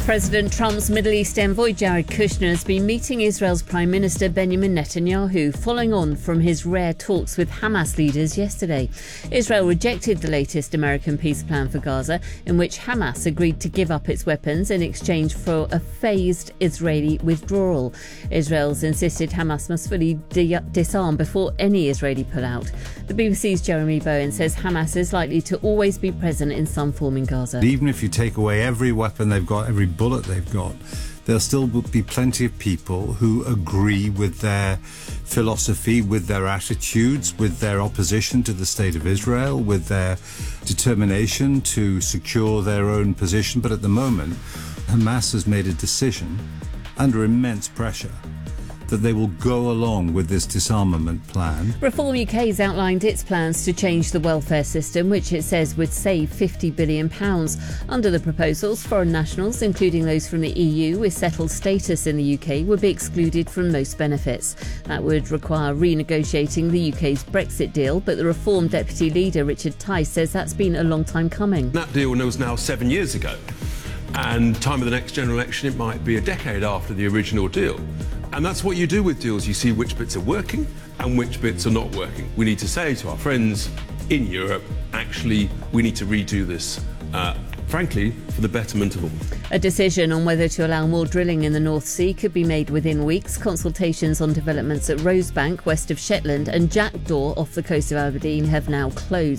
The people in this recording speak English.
President Trump's Middle East envoy Jared Kushner has been meeting Israel's Prime Minister Benjamin Netanyahu, following on from his rare talks with Hamas leaders yesterday. Israel rejected the latest American peace plan for Gaza, in which Hamas agreed to give up its weapons in exchange for a phased Israeli withdrawal. Israel's insisted Hamas must fully disarm before any Israeli pullout. The BBC's Jeremy Bowen says Hamas is likely to always be present in some form in Gaza. Even if you take away every weapon they've got, every bullet they've got, there'll still be plenty of people who agree with their philosophy, with their attitudes, with their opposition to the state of Israel, with their determination to secure their own position. But at the moment, Hamas has made a decision under immense pressure that they will go along with this disarmament plan. Reform UK has outlined its plans to change the welfare system, which it says would save £50 billion. Under the proposals, foreign nationals, including those from the EU with settled status in the UK, would be excluded from most benefits. That would require renegotiating the UK's Brexit deal, but the Reform Deputy Leader Richard Tice says that's been a long time coming. That deal was now 7 years ago, and time of the next general election it might be a decade after the original deal. And that's what you do with deals. You see which bits are working and which bits are not working. We need to say to our friends in Europe, actually, we need to redo this, frankly, for the betterment of all. A decision on whether to allow more drilling in the North Sea could be made within weeks. Consultations on developments at Rosebank, west of Shetland, and Jackdaw off the coast of Aberdeen have now closed.